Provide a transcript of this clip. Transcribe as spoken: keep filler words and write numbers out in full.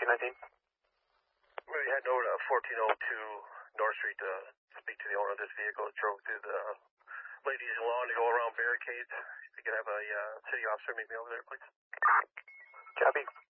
fourteen nineteen? We're heading over to fourteen oh two North Street to speak to the owner of this vehicle that drove through the ladies' lawn to go around barricades. If you could have a uh, city officer meet me over there, please. Copy.